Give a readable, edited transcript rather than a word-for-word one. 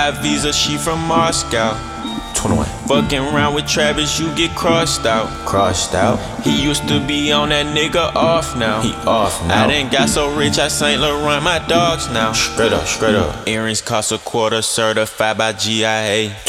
Visa, she from Moscow. 21. Fucking around with Travis, you get crossed out. Crossed out. He used to be on that nigga off now. He off now. I done got so rich, I Saint Laurent my dogs now. Straight up, straight up. Earrings cost a quarter, certified by GIA.